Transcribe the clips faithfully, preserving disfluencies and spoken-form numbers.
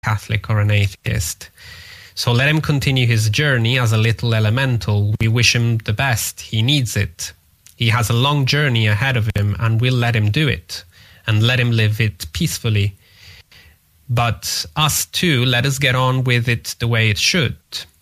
Catholic or an atheist. So let him continue his journey as a little elemental. We wish him the best. He needs it. He has a long journey ahead of him, and we'll let him do it and let him live it peacefully. But us too, let us get on with it the way it should.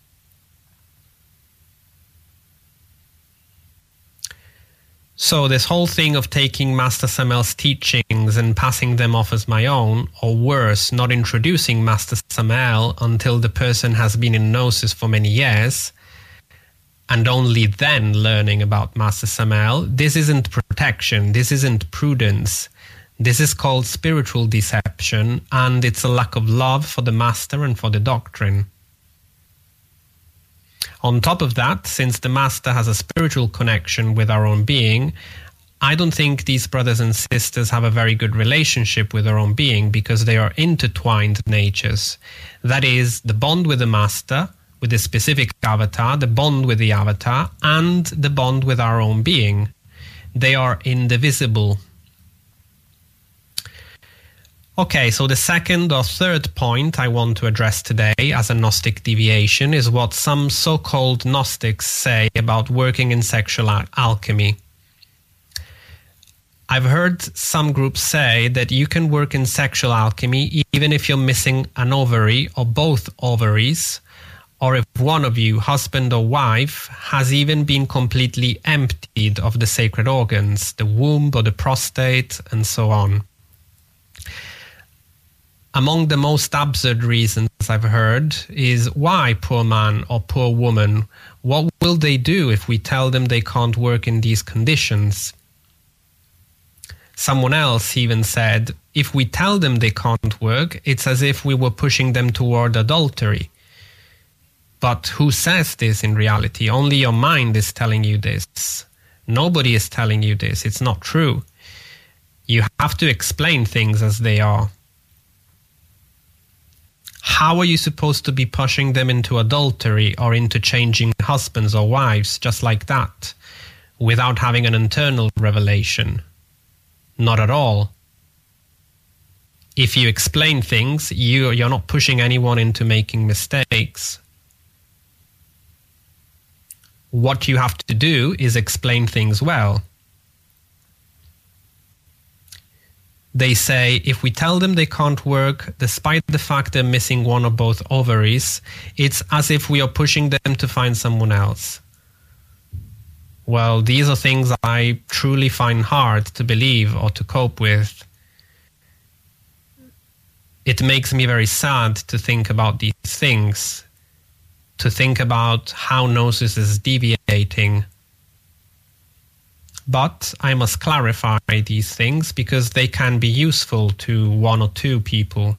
So this whole thing of taking Master Samael's teachings and passing them off as my own, or worse, not introducing Master Samael until the person has been in Gnosis for many years, and only then learning about Master Samael, this isn't protection, this isn't prudence. This is called spiritual deception, and it's a lack of love for the Master and for the doctrine. On top of that, since the Master has a spiritual connection with our own being, I don't think these brothers and sisters have a very good relationship with their own being, because they are intertwined natures. That is, the bond with the Master, with the specific avatar, the bond with the avatar, and the bond with our own being. They are indivisible. Okay, so the second or third point I want to address today as a Gnostic deviation is what some so-called Gnostics say about working in sexual al- alchemy. I've heard some groups say that you can work in sexual alchemy even if you're missing an ovary or both ovaries, or if one of you, husband or wife, has even been completely emptied of the sacred organs, the womb or the prostate, and so on. Among the most absurd reasons I've heard is, why, poor man or poor woman, what will they do if we tell them they can't work in these conditions? Someone else even said, if we tell them they can't work, it's as if we were pushing them toward adultery. But who says this in reality? Only your mind is telling you this. Nobody is telling you this. It's not true. You have to explain things as they are. How are you supposed to be pushing them into adultery or into changing husbands or wives just like that, without having an internal revelation? Not at all. If you explain things, you, you're not pushing anyone into making mistakes. What you have to do is explain things well. They say, if we tell them they can't work, despite the fact they're missing one or both ovaries, it's as if we are pushing them to find someone else. Well, these are things I truly find hard to believe or to cope with. It makes me very sad to think about these things, to think about how Gnosis is deviating. But I must clarify these things because they can be useful to one or two people.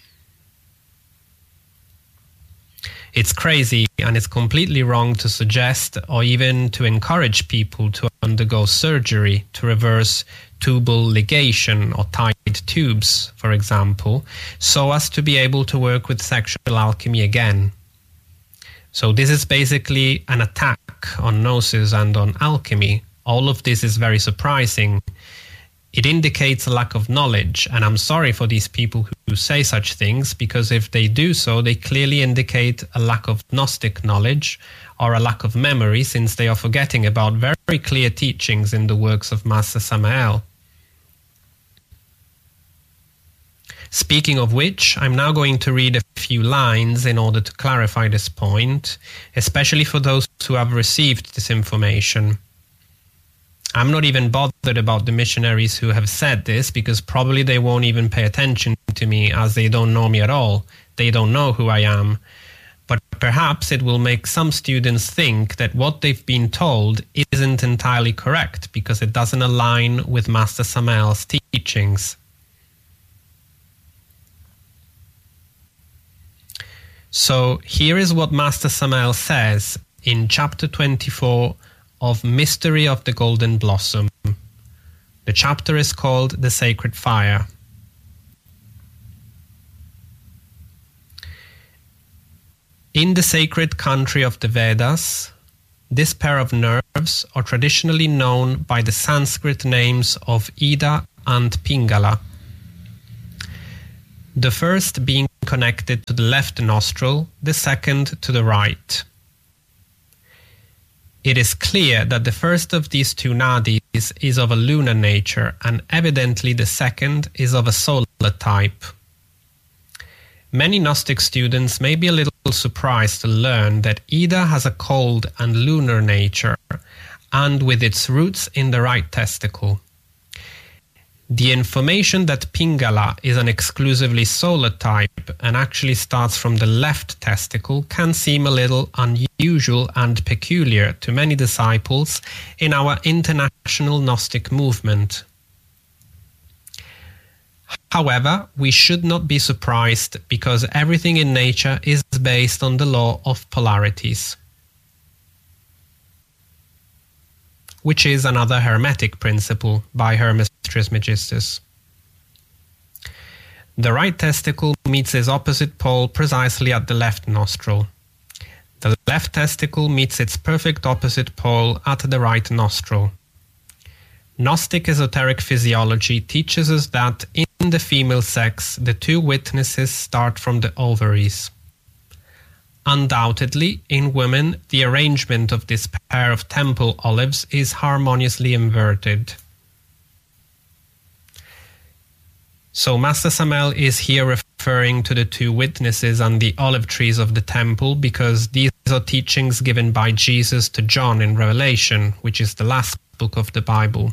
It's crazy and it's completely wrong to suggest or even to encourage people to undergo surgery to reverse tubal ligation or tied tubes, for example, so as to be able to work with sexual alchemy again. So this is basically an attack on Gnosis and on alchemy. All of this is very surprising. It indicates a lack of knowledge, and I'm sorry for these people who say such things, because if they do so, they clearly indicate a lack of Gnostic knowledge or a lack of memory, since they are forgetting about very clear teachings in the works of Master Samael. Speaking of which, I'm now going to read a few lines in order to clarify this point, especially for those who have received this information. I'm not even bothered about the missionaries who have said this, because probably they won't even pay attention to me, as they don't know me at all. They don't know who I am. But perhaps it will make some students think that what they've been told isn't entirely correct, because it doesn't align with Master Samael's teachings. So here is what Master Samael says in chapter twenty-four of Mystery of the Golden Blossom. The chapter is called The Sacred Fire. In the sacred country of the Vedas, this pair of nerves are traditionally known by the Sanskrit names of Ida and Pingala. The first being connected to the left nostril, the second to the right. It is clear that the first of these two nadis is of a lunar nature, and evidently the second is of a solar type. Many Gnostic students may be a little surprised to learn that Ida has a cold and lunar nature, and with its roots in the right testicle. The information that Pingala is an exclusively solar type and actually starts from the left testicle can seem a little unusual and peculiar to many disciples in our international Gnostic movement. However, we should not be surprised because everything in nature is based on the law of polarities, which is another Hermetic principle by Hermes Trismegistus. The right testicle meets its opposite pole precisely at the left nostril. The left testicle meets its perfect opposite pole at the right nostril. Gnostic esoteric physiology teaches us that in the female sex, the two witnesses start from the ovaries. Undoubtedly, in women, the arrangement of this pair of temple olives is harmoniously inverted. So Master Samael is here referring to the two witnesses and the olive trees of the temple because these are teachings given by Jesus to John in Revelation, which is the last book of the Bible.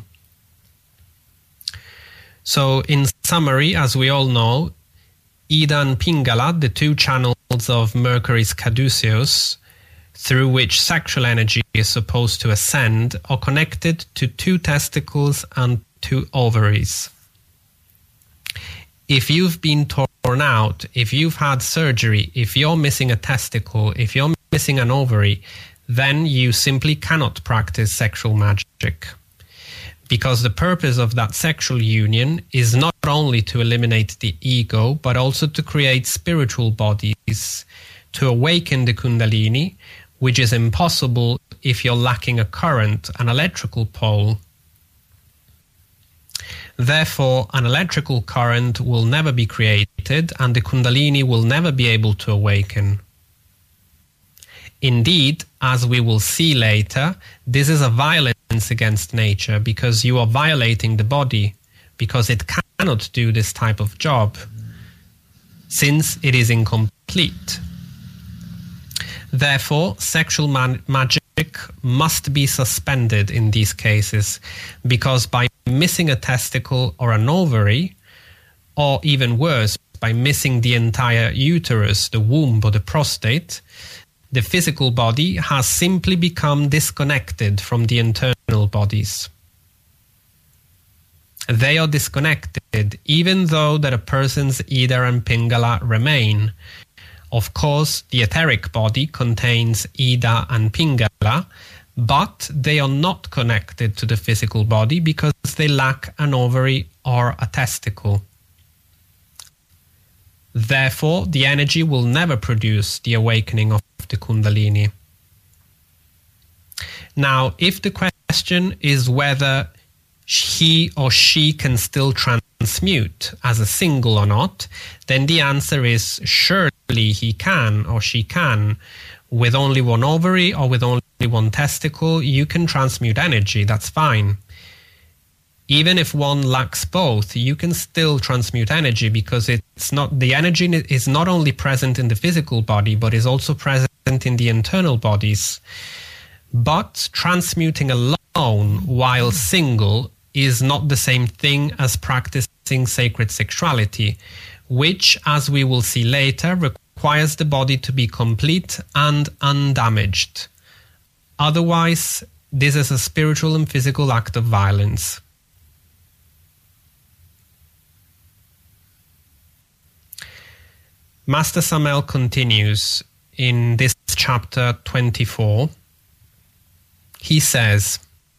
So in summary, as we all know, Ida and Pingala, the two channels of Mercury's caduceus, through which sexual energy is supposed to ascend, are connected to two testicles and two ovaries. If you've been torn out, if you've had surgery, if you're missing a testicle, if you're missing an ovary, then you simply cannot practice sexual magic. Because the purpose of that sexual union is not only to eliminate the ego, but also to create spiritual bodies, to awaken the Kundalini, which is impossible if you're lacking a current, an electrical pole. Therefore, an electrical current will never be created and the Kundalini will never be able to awaken. Indeed, as we will see later, this is a violence against nature because you are violating the body, because it cannot do this type of job, since it is incomplete. Therefore, sexual man- magic must be suspended in these cases, because by missing a testicle or an ovary, or even worse, by missing the entire uterus, the womb or the prostate, the physical body has simply become disconnected from the internal bodies. They are disconnected even though that a person's Ida and Pingala remain. Of course, the etheric body contains Ida and Pingala, but they are not connected to the physical body because they lack an ovary or a testicle. Therefore, the energy will never produce the awakening of the Kundalini. Now, if the question is whether he or she can still transmute as a single or not, then the answer is surely he can or she can. With only one ovary or with only one testicle, you can transmute energy, that's fine. Even if one lacks both, you can still transmute energy because it's not, the energy is not only present in the physical body, but is also present in the internal bodies. But transmuting alone while single is not the same thing as practicing sacred sexuality, which, as we will see later, requires the body to be complete and undamaged. Otherwise, this is a spiritual and physical act of violence. Master Samael continues in this chapter twenty-four. He says,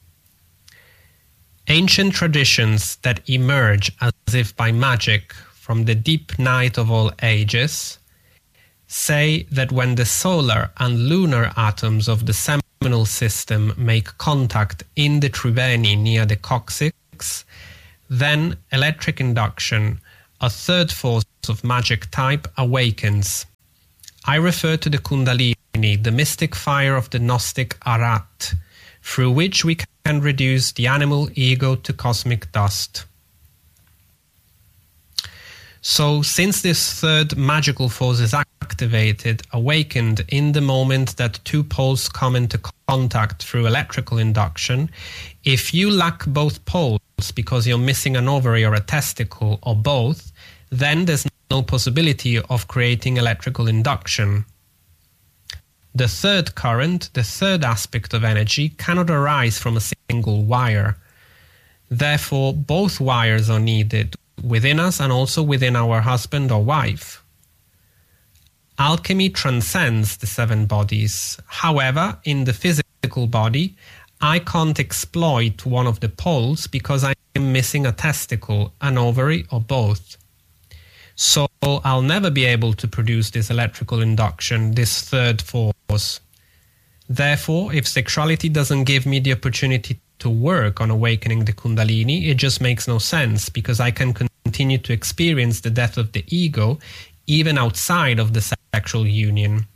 ancient traditions that emerge as if by magic from the deep night of all ages say that when the solar and lunar atoms of the seminal system make contact in the triveni near the coccyx, then electric induction, a third force of magic type awakens. I refer to the Kundalini, the mystic fire of the Gnostic Arat, through which we can reduce the animal ego to cosmic dust. So, since this third magical force is activated, awakened in the moment that two poles come into contact through electrical induction, if you lack both poles because you're missing an ovary or a testicle or both, then there's no possibility of creating electrical induction. The third current, the third aspect of energy, cannot arise from a single wire. Therefore, both wires are needed within us and also within our husband or wife. Alchemy transcends the seven bodies. However, in the physical body, I can't exploit one of the poles because I am missing a testicle, an ovary, or both. So I'll never be able to produce this electrical induction, this third force. Therefore, if sexuality doesn't give me the opportunity to work on awakening the Kundalini, it just makes no sense because I can continue to experience the death of the ego even outside of the sexual union.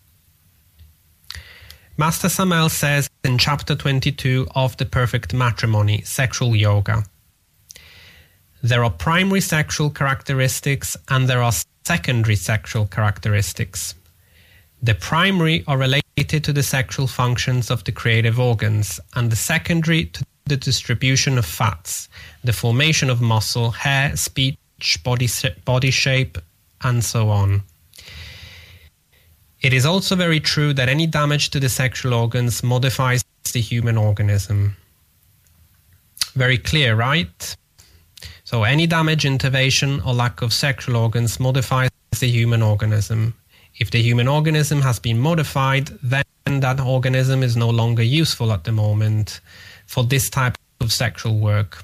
Master Samael says in chapter twenty-two of The Perfect Matrimony, Sexual Yoga, there are primary sexual characteristics and there are secondary sexual characteristics. The primary are related to the sexual functions of the creative organs, and the secondary to the distribution of fats, the formation of muscle, hair, speech, body, body shape, and so on. It is also very true that any damage to the sexual organs modifies the human organism. Very clear, right? So any damage, innervation, or lack of sexual organs modifies the human organism. If the human organism has been modified, then that organism is no longer useful at the moment for this type of sexual work.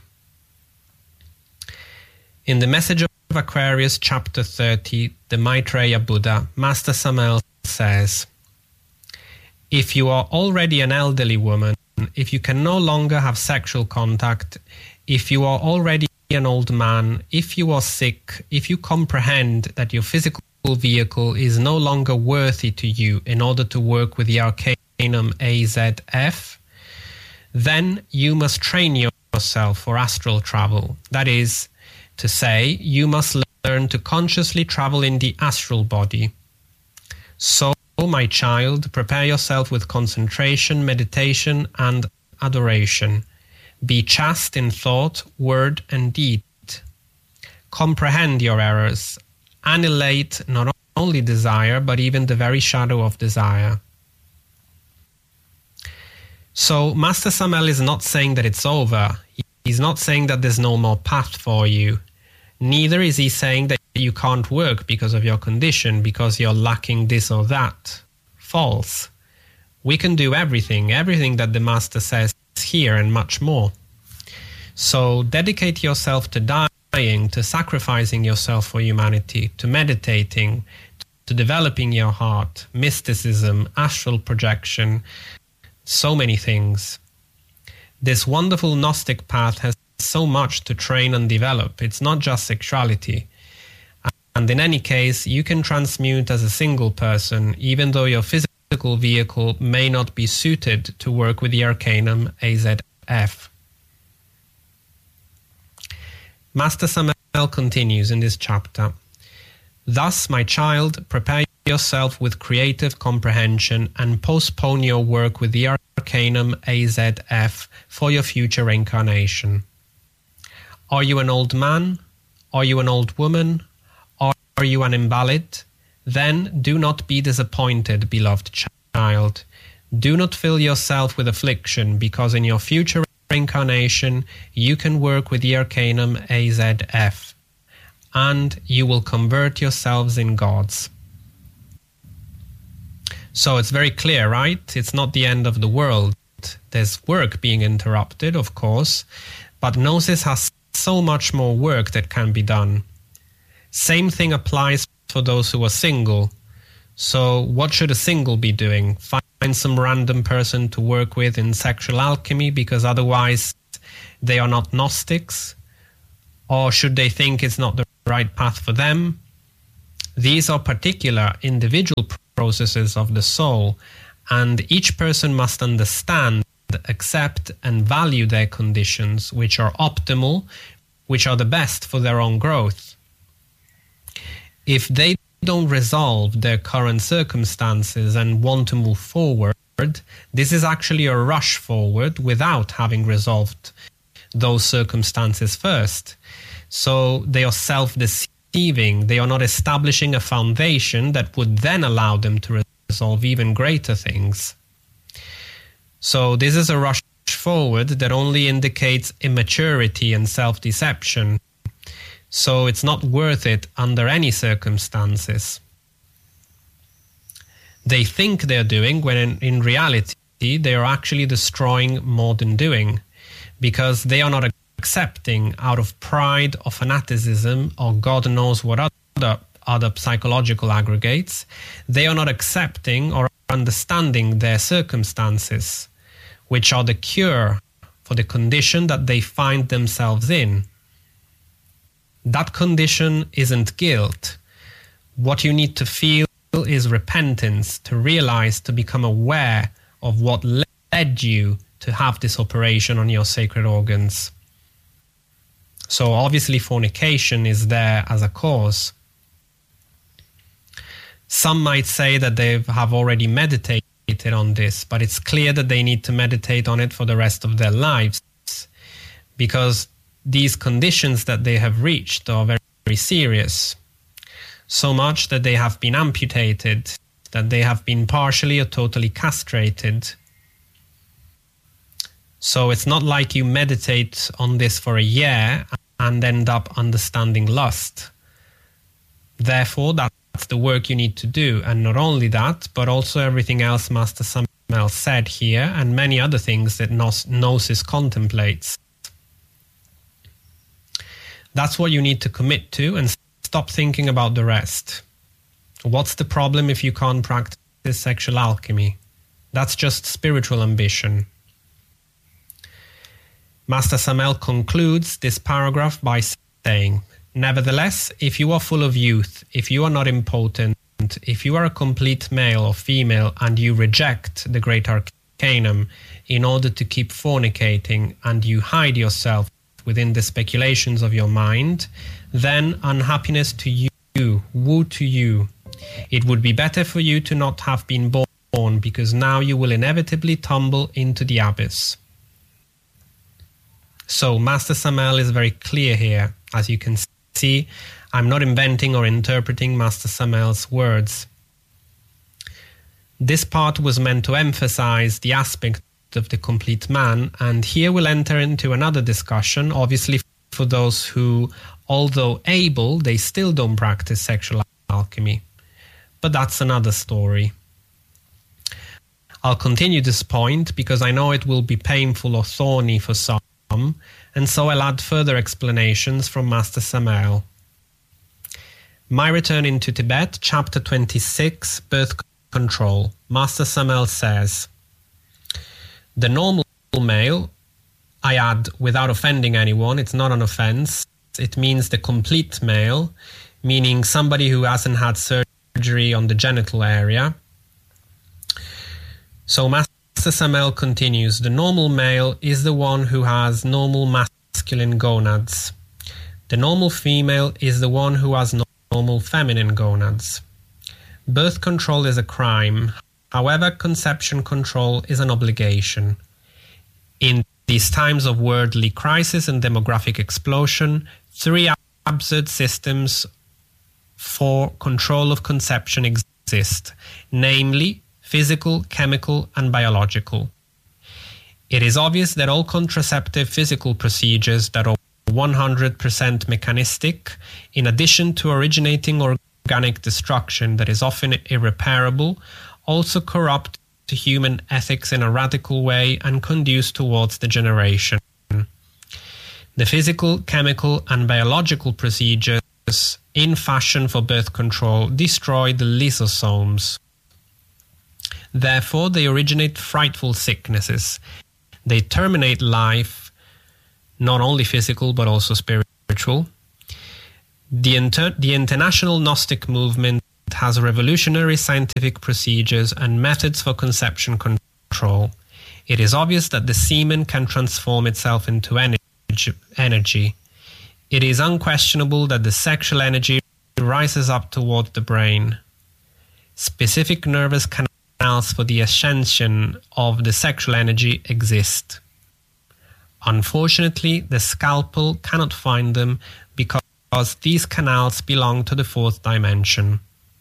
In the Message of Aquarius, chapter thirty, the Maitreya Buddha, Master Samael says, if you are already an elderly woman, if you can no longer have sexual contact, if you are already an old man, if you are sick, if you comprehend that your physical vehicle is no longer worthy to you in order to work with the Arcanum A Z F, then you must train yourself for astral travel. That is to say, you must learn to consciously travel in the astral body. So, my child, prepare yourself with concentration, meditation, and adoration. Be chaste in thought, word, and deed. Comprehend your errors. Annihilate not only desire, but even the very shadow of desire. So, Master Samael is not saying that it's over. He's not saying that there's no more path for you. Neither is he saying that you can't work because of your condition, because you're lacking this or that. False. We can do everything, everything that the Master says here and much more. So dedicate yourself to dying, to sacrificing yourself for humanity, to meditating, to developing your heart, mysticism, astral projection, so many things. This wonderful Gnostic path has so much to train and develop. It's not just sexuality. And in any case, you can transmute as a single person, even though your physical vehicle may not be suited to work with the Arcanum A Z F. Master Samael continues in this chapter. Thus, my child, prepare yourself with creative comprehension and postpone your work with the Arcanum A Z F for your future incarnation. Are you an old man? Are you an old woman? Are you an invalid? Then do not be disappointed, beloved child. Do not fill yourself with affliction, because in your future incarnation you can work with the Arcanum A Z F, and you will convert yourselves in gods. So it's very clear, right? It's not the end of the world. There's work being interrupted, of course, but Gnosis has so much more work that can be done. Same thing applies for those who are single. So what should a single be doing? Find some random person to work with in sexual alchemy, because otherwise they are not Gnostics? Or should they think it's not the right path for them? These are particular individual processes of the soul, and each person must understand, accept, and value their conditions, which are optimal, which are the best for their own growth. If they don't resolve their current circumstances and want to move forward, this is actually a rush forward without having resolved those circumstances first. So they are self-deceiving. They are not establishing a foundation that would then allow them to resolve even greater things. So this is a rush forward that only indicates immaturity and self-deception. So it's not worth it under any circumstances. They think they're doing when in, in reality they are actually destroying more than doing, because they are not accepting out of pride or fanaticism or God knows what other, other psychological aggregates. They are not accepting or understanding their circumstances, which are the cure for the condition that they find themselves in. That condition isn't guilt. What you need to feel is repentance, to realize, to become aware of what led you to have this operation on your sacred organs. So obviously fornication is there as a cause. Some might say that they have already meditated on this, but it's clear that they need to meditate on it for the rest of their lives, because these conditions that they have reached are very, very serious. So much that they have been amputated, that they have been partially or totally castrated. So it's not like you meditate on this for a year and end up understanding lust. Therefore, that's the work you need to do. And not only that, but also everything else Master Samael said here, and many other things that Gnosis contemplates. That's what you need to commit to, and stop thinking about the rest. What's the problem if you can't practice sexual alchemy? That's just spiritual ambition. Master Samael concludes this paragraph by saying, nevertheless, if you are full of youth, if you are not impotent, if you are a complete male or female and you reject the great arcanum in order to keep fornicating and you hide yourself within the speculations of your mind, then unhappiness to you, woe to you. It would be better for you to not have been born, because now you will inevitably tumble into the abyss. So Master Samael is very clear here. As you can see, I'm not inventing or interpreting Master Samael's words. This part was meant to emphasize the aspect of the complete man, and here we'll enter into another discussion, obviously for those who, although able, they still don't practice sexual alchemy. But that's another story. I'll continue this point because I know it will be painful or thorny for some, and so I'll add further explanations from Master Samael. My Return into Tibet, Chapter twenty-six, Birth Control. Master Samael says, the normal male, I add without offending anyone, it's not an offense, it means the complete male, meaning somebody who hasn't had surgery on the genital area. So Master Samael continues, the normal male is the one who has normal masculine gonads. The normal female is the one who has normal feminine gonads. Birth control is a crime. However, conception control is an obligation. In these times of worldly crisis and demographic explosion, three absurd systems for control of conception exist, namely physical, chemical, and biological. It is obvious that all contraceptive physical procedures that are one hundred percent mechanistic, in addition to originating organic destruction that is often irreparable, also corrupt to human ethics in a radical way and conduce towards degeneration. The physical, chemical, and biological procedures in fashion for birth control destroy the lysosomes. Therefore, they originate frightful sicknesses. They terminate life, not only physical but also spiritual spiritual. The, inter- the international Gnostic movement has revolutionary scientific procedures and methods for conception control. It is obvious that the semen can transform itself into energy. It is unquestionable that the sexual energy rises up toward the brain. Specific nervous canals for the ascension of the sexual energy exist. Unfortunately, the scalpel cannot find them because these canals belong to the fourth dimension.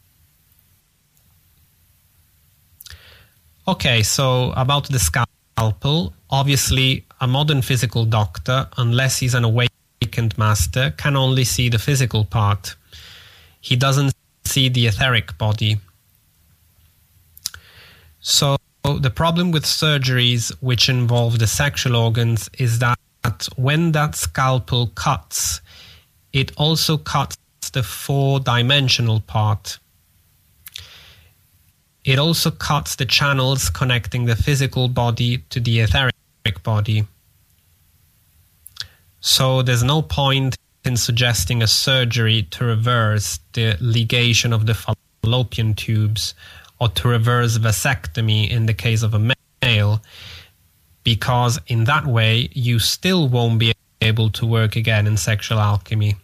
Okay, so about the scalpel, obviously a modern physical doctor, unless he's an awakened master, can only see the physical part. He doesn't see the etheric body. So the problem with surgeries which involve the sexual organs is that when that scalpel cuts, it also cuts the four-dimensional part. It also cuts the channels connecting the physical body to the etheric body. So there's no point in suggesting a surgery to reverse the ligation of the fallopian tubes or to reverse vasectomy in the case of a male, because in that way you still won't be able to work again in sexual alchemy.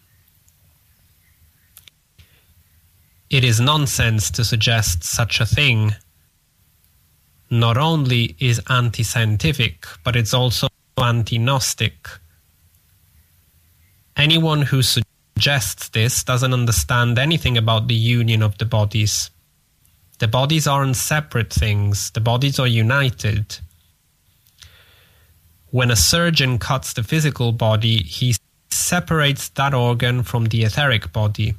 It is nonsense to suggest such a thing. Not only is anti-scientific, but it's also anti-Gnostic. Anyone who suggests this doesn't understand anything about the union of the bodies. The bodies aren't separate things, the bodies are united. When a surgeon cuts the physical body, he separates that organ from the etheric body.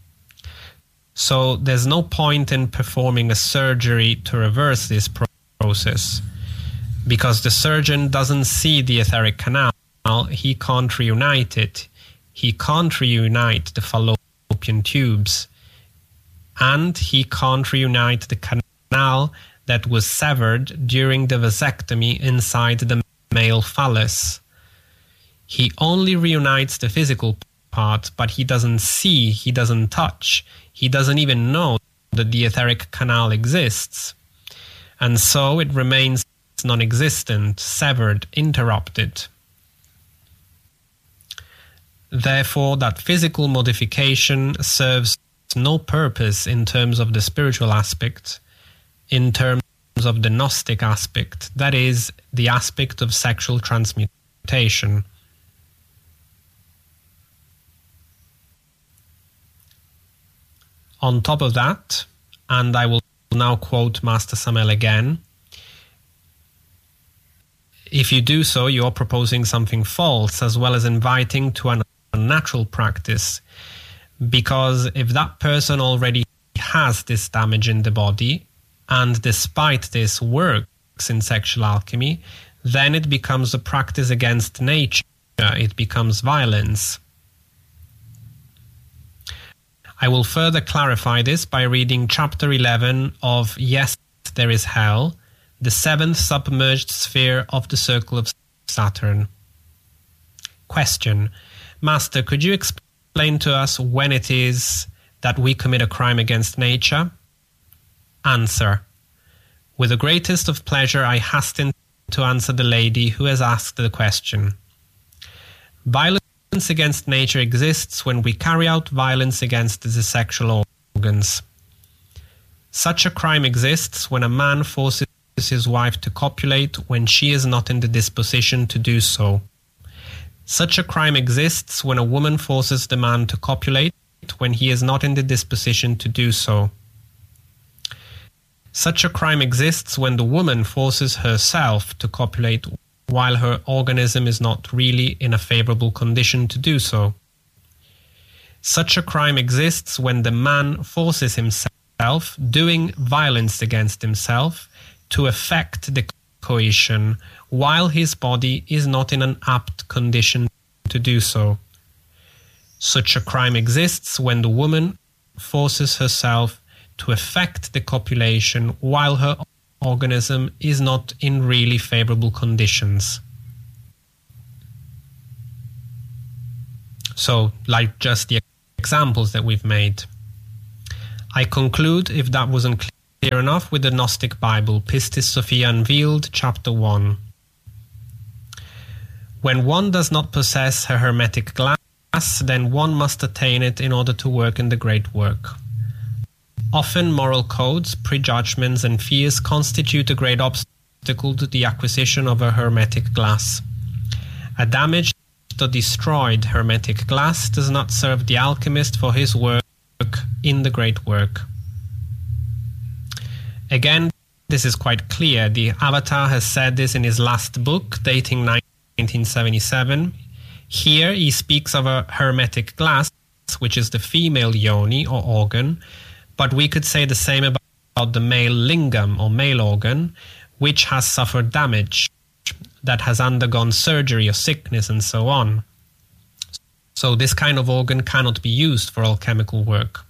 So there's no point in performing a surgery to reverse this process, because the surgeon doesn't see the etheric canal, he can't reunite it. He can't reunite the fallopian tubes, and he can't reunite the canal that was severed during the vasectomy inside the male phallus. He only reunites the physical part, but he doesn't see, he doesn't touch, he doesn't even know that the etheric canal exists. And so it remains non-existent, severed, interrupted. Therefore, that physical modification serves no purpose in terms of the spiritual aspect, in terms of the Gnostic aspect, that is, the aspect of sexual transmutation. On top of that, and I will now quote Master Samael again, if you do so, you are proposing something false as well as inviting to an unnatural practice, because if that person already has this damage in the body, and despite this works in sexual alchemy, then it becomes a practice against nature, it becomes violence. I will further clarify this by reading chapter eleven of Yes, There is Hell, the seventh submerged sphere of the circle of Saturn. Question. Master, could you explain to us when it is that we commit a crime against nature? Answer. With the greatest of pleasure, I hasten to answer the lady who has asked the question. Violence against nature exists when we carry out violence against the sexual organs. Such a crime exists when a man forces his wife to copulate when she is not in the disposition to do so. Such a crime exists when a woman forces the man to copulate when he is not in the disposition to do so. Such a crime exists when the woman forces herself to copulate while her organism is not really in a favorable condition to do so. Such a crime exists when the man forces himself, doing violence against himself, to effect the coition while his body is not in an apt condition to do so. Such a crime exists when the woman forces herself to effect the copulation while her organism is not in really favorable conditions. So, like just the examples that we've made. I conclude, if that wasn't clear enough, with the Gnostic Bible, Pistis Sophia Unveiled, chapter one. When one does not possess her hermetic glass, then one must attain it in order to work in the great work. Often moral codes, prejudgments, and fears constitute a great obstacle to the acquisition of a hermetic glass. A damaged or destroyed hermetic glass does not serve the alchemist for his work in the great work. Again, this is quite clear. The Avatar has said this in his last book, dating nineteen seventy-seven. Here he speaks of a hermetic glass, which is the female yoni or organ, but we could say the same about the male lingam or male organ, which has suffered damage, that has undergone surgery or sickness and so on. So this kind of organ cannot be used for alchemical work.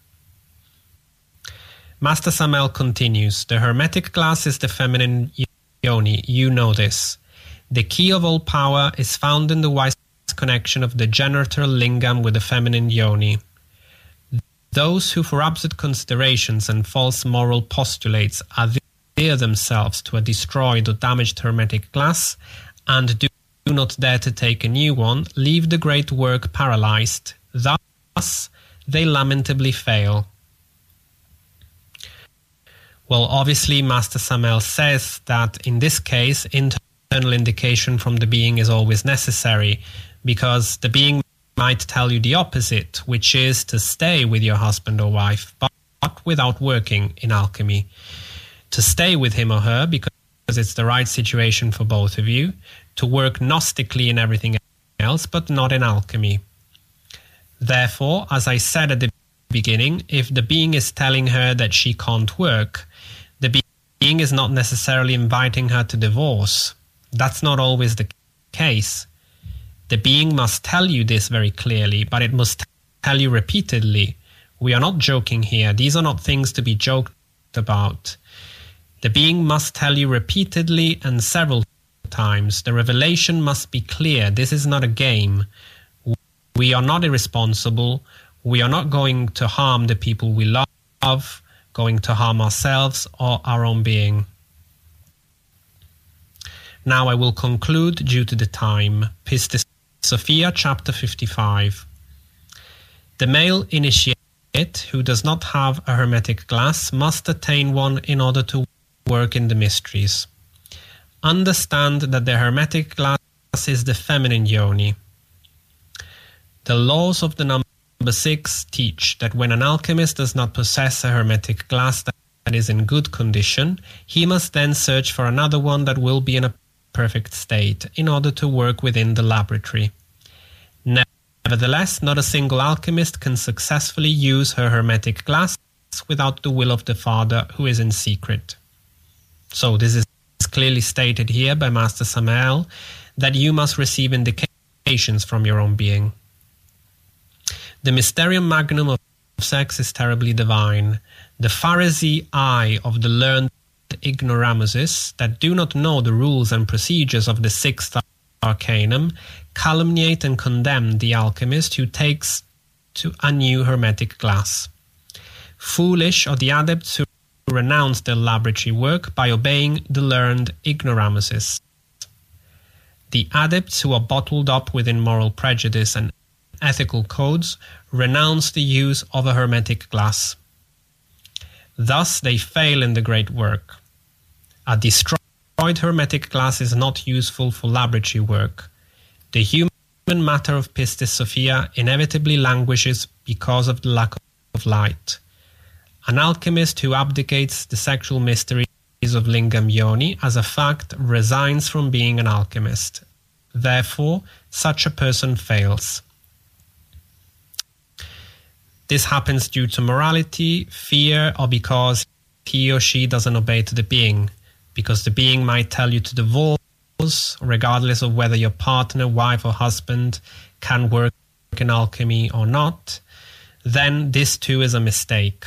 Master Samael continues, the hermetic glass is the feminine yoni, you know this. The key of all power is found in the wise connection of the generator lingam with the feminine yoni. Those who for absurd considerations and false moral postulates adhere themselves to a destroyed or damaged hermetic glass and do not dare to take a new one, leave the great work paralyzed. Thus, they lamentably fail. Well, obviously, Master Samael says that in this case, internal indication from the being is always necessary, because the being might tell you the opposite, which is to stay with your husband or wife, but without working in alchemy. To stay with him or her because it's the right situation for both of you, to work gnostically in everything else, but not in alchemy. Therefore, as I said at the beginning, if the being is telling her that she can't work, the being is not necessarily inviting her to divorce. That's not always the case. The being must tell you this very clearly, but it must tell you repeatedly. We are not joking here. These are not things to be joked about. The being must tell you repeatedly and several times. The revelation must be clear. This is not a game. We are not irresponsible. We are not going to harm the people we love, going to harm ourselves or our own being. Now I will conclude due to the time. Pistis Sophia, chapter fifty-five. The male initiate who does not have a hermetic glass must attain one in order to work in the mysteries. Understand that the hermetic glass is the feminine yoni. The laws of the number six teach that when an alchemist does not possess a hermetic glass that is in good condition, he must then search for another one that will be in a perfect state in order to work within the laboratory. Nevertheless, not a single alchemist can successfully use her hermetic glass without the will of the Father who is in secret. So this is clearly stated here by Master Samael, that you must receive indications from your own being. The mysterium magnum of sex is terribly divine. The Pharisee eye of the learned ignoramuses that do not know the rules and procedures of the sixth arcanum calumniate and condemn the alchemist who takes to a new hermetic glass. Foolish are the adepts who renounce their laboratory work by obeying the learned ignoramuses. The adepts who are bottled up within moral prejudice and ethical codes renounce the use of a hermetic glass. Thus they fail in the great work. A destroyed hermetic glass is not useful for laboratory work. The human matter of Pistis Sophia inevitably languishes because of the lack of light. An alchemist who abdicates the sexual mysteries of Lingam Yoni as a fact resigns from being an alchemist. Therefore, such a person fails. This happens due to morality, fear, or because he or she doesn't obey to the being, because the being might tell you to divorce, regardless of whether your partner, wife, or husband can work in alchemy or not. Then this too is a mistake.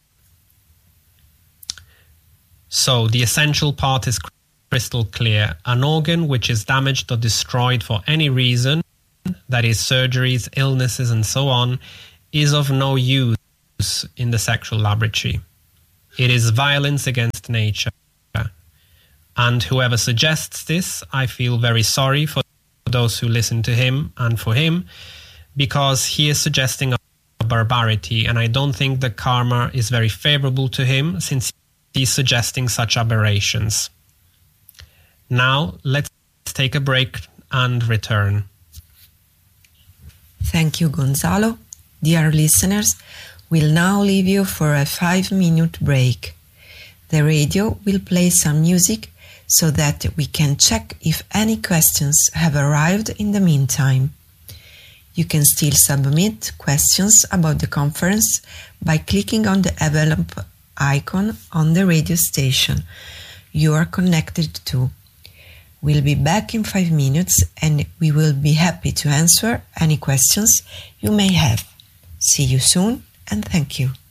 So the essential part is crystal clear. An organ which is damaged or destroyed for any reason, that is surgeries, illnesses and so on, is of no use in the sexual laboratory. It is violence against nature. And whoever suggests this, I feel very sorry for those who listen to him and for him, because he is suggesting a barbarity, and I don't think the karma is very favorable to him since he's suggesting such aberrations. Now, let's take a break and return. Thank you, Gonzalo. Dear listeners, we'll now leave you for a five-minute break. The radio will play some music so that we can check if any questions have arrived in the meantime. You can still submit questions about the conference by clicking on the envelope icon on the radio station you are connected to. We'll be back in five minutes and we will be happy to answer any questions you may have. See you soon and thank you.